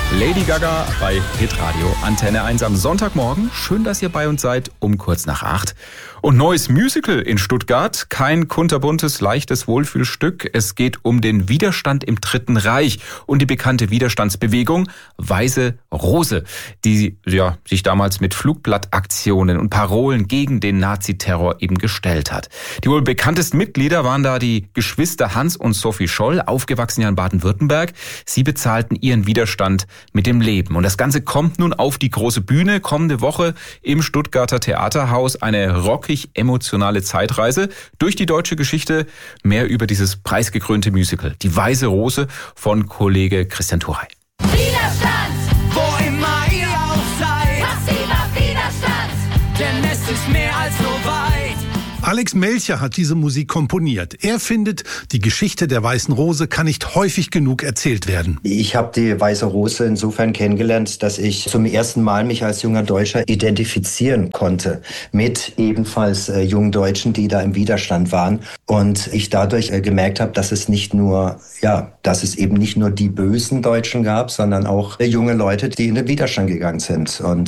Lady Gaga bei Hitradio Antenne 1 am Sonntagmorgen. Schön, dass ihr bei uns seid, um kurz nach 8. Und neues Musical in Stuttgart. Kein kunterbuntes, leichtes Wohlfühlstück. Es geht um den Widerstand im Dritten Reich und die bekannte Widerstandsbewegung Weiße Rose, die sich damals mit Flugblattaktionen und Parolen gegen den Naziterror eben gestellt hat. Die wohl bekanntesten Mitglieder waren da die Geschwister Hans und Sophie Scholl, aufgewachsen ja in Baden-Württemberg. Sie bezahlten ihren Widerstand mit dem Leben. Und das Ganze kommt nun auf die große Bühne. Kommende Woche im Stuttgarter Theaterhaus eine rockig emotionale Zeitreise durch die deutsche Geschichte. Mehr über dieses preisgekrönte Musical, die Weiße Rose, von Kollege Christian Turey. Widerstand, wo immer ihr auch seid. Passiver Widerstand, denn es ist mehr als so weit. Alex Melcher hat diese Musik komponiert. Er findet, die Geschichte der Weißen Rose kann nicht häufig genug erzählt werden. Ich habe die Weiße Rose insofern kennengelernt, dass ich zum ersten Mal mich als junger Deutscher identifizieren konnte mit ebenfalls jungen Deutschen, die da im Widerstand waren. Und ich dadurch gemerkt habe, dass es eben nicht nur die bösen Deutschen gab, sondern auch junge Leute, die in den Widerstand gegangen sind. Und